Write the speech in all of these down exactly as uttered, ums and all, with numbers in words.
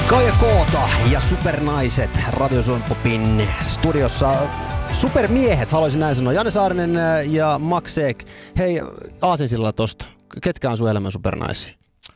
Kaija Koota ja Supernaiset Radio Suomen Popin studiossa. Supermiehet, haluaisin näin sanoa. Janne Saarinen ja Max Ek. Hei, aasinsillalla tosta. Ketkä on sun elämän supernaisia?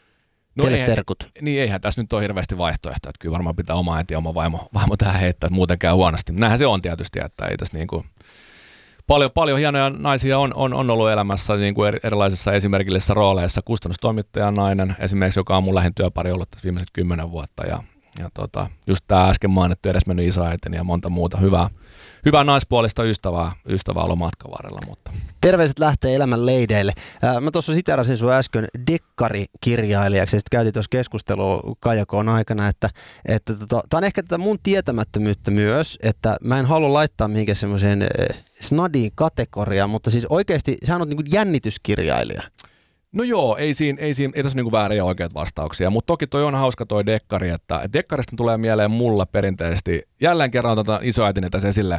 No Teille eihän, terkut. Niin eihän tässä nyt ole hirveästi vaihtoehtoja. Että kyllä varmaan pitää oma äiti ja oma vaimo, vaimo tähän heittää, että muuten käy huonosti. Näinhän se on tietysti, että ei tässä niinku... Paljon, paljon hienoja naisia on, on, on ollut elämässä niin kuin erilaisissa esimerkillisissä rooleissa. Kustannustoimittajan nainen esimerkiksi, joka on mun lähin työpari ollut tässä viimeiset kymmenen vuotta. Ja, ja tota, just tämä äsken mainittu edesmennyt isoäitini ja monta muuta hyvää, hyvää naispuolista ystävää, ystävää ollut matkan varrella. Mutta. Terveiset lähtee elämän leideille. Mä tuossa siteerasin sun äsken dekkarikirjailijaksi, ja sitten käytiin tuossa keskustelua Kaijakoon aikana, että, että tota, tämä on ehkä tätä mun tietämättömyyttä myös, että mä en halua laittaa mihinkään semmoiseen snadiin kategoriaan, mutta siis oikeasti sehän on niin kuin jännityskirjailija. No joo, ei, siinä, ei, siinä, ei tässä niinku väärin ja oikeat vastauksia, mutta toki toi on hauska toi dekkari, että et dekkarista tulee mieleen mulla perinteisesti, jälleen kerran tota isoäitini tässä esille,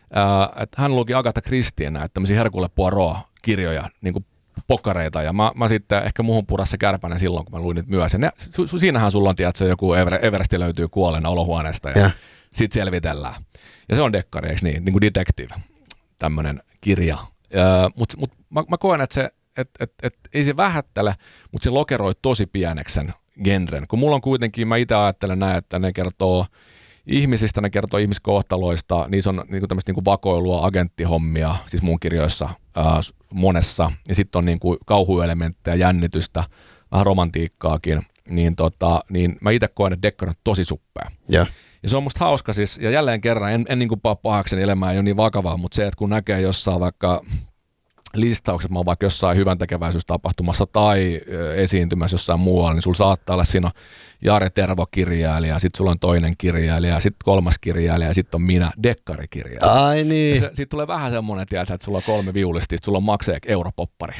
että hän luki Agatha Christien näitä tämmöisiä Hercule Poirot-kirjoja, niinku pokkareita, ja mä, mä sitten ehkä muhun purassa kärpänen silloin, kun mä luin niitä myös, ja ne, su, su, siinähän sulla on, tiedätkö, joku Everesti löytyy kuolleena olohuoneesta, ja, ja. sit selvitellään. Ja se on dekkari, eikö niin, niin kuin detective, tämmönen kirja. Mutta mut, mä, mä koen, että se Et, et, et, ei se vähättele, mutta se lokeroi tosi pieneksi sen genren. Kun mulla on kuitenkin, mä itse ajattelen näin, että ne kertoo ihmisistä, ne kertoo ihmiskohtaloista, niissä on niinku tämmöistä niinku vakoilua, agenttihommia, siis mun kirjoissa ää, monessa, ja sitten on niinku kauhuelementtejä, jännitystä, vähän romantiikkaakin, niin, tota, niin mä itse koen, että dekkari on tosi suppea. Yeah. Ja se on musta hauska siis, ja jälleen kerran, en, en niinku pahakseni elämää, ei ole niin vakavaa, mutta se, että kun näkee jossain vaikka listaukset, mä oon vaikka jossain hyväntekeväisyystapahtumassa tai esiintymässä jossain muualla, niin sulla saattaa olla siinä Jare Tervo-kirjailija, sitten sulla on toinen kirjailija, sitten kolmas kirjailija ja sitten on minä, dekkarikirjailija. Ai niin. Sitten tulee vähän semmoinen, tiedätkö, että sulla on kolme viulistia, sulla on Max Ek, europoppari.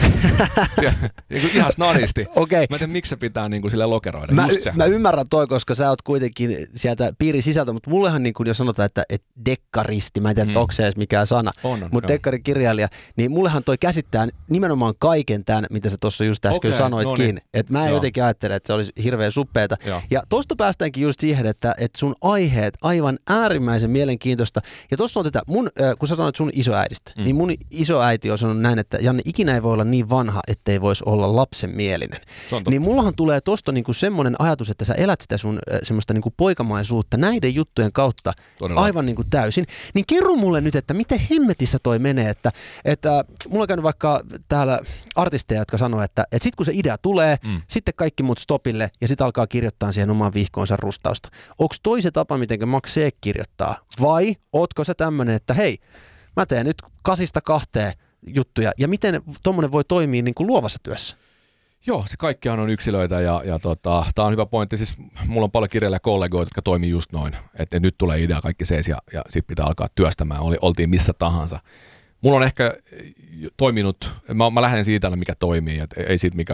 Ihan snadisti. Okay. Mä en tiedä, miksi se pitää niin kuin sille lokeroida. Mä, y- mä ymmärrän toi, koska sä oot kuitenkin sieltä piirin sisältä, mutta mullehan niin kuin jos sanotaan, että, että dekkaristi, mä en tiedä, mm. onko se edes mikään sana, mutta dekkarikirjailija, niin mullehan toi käsittää nimenomaan kaiken tämän, mitä sä tuossa just äsken okay, sanoitkin. No niin. Että mä en Joo. jotenkin ajattele, että se olisi hirveän suppeeta. Joo. Ja tosta päästäänkin just siihen, että, että sun aiheet aivan äärimmäisen mielenkiintoista. Ja tossa on tätä, mun, kun sä sanoit sun isoäidistä, mm. niin mun isoäiti on sanonut näin, että Janne, ikinä ei voi olla niin vanha, ettei voisi olla lapsenmielinen. Niin mullahan tulee tosta niinku semmoinen ajatus, että sä elät sitä sun semmoista niinku poikamaisuutta näiden juttujen kautta Todella. aivan niinku täysin. Niin kerro mulle nyt, että miten hemmetissä toi menee, että, että mulla on käynyt vaikka täällä artisteja, jotka sanoo, että, että sit kun se idea tulee, mm. sitten kaikki muut stopille ja sit alkaa kirjoittaa siihen omaan vihkoonsa rustausta. Onko toi se tapa, miten Max Ek kirjoittaa? Vai ootko sä tämmönen, että hei, mä teen nyt kasista kahteen juttuja ja miten tommonen voi toimia niin kuin luovassa työssä? Joo, se kaikkihan on yksilöitä ja, ja tota, tää on hyvä pointti. Siis mulla on paljon kirjailijakollegoita, jotka toimii just noin, että nyt tulee idea kaikki seis ja, ja sit pitää alkaa työstämään, Oli, oltiin missä tahansa. Mulla on ehkä toiminut, mä, mä lähden siitä, mikä toimii, että ei siitä mikä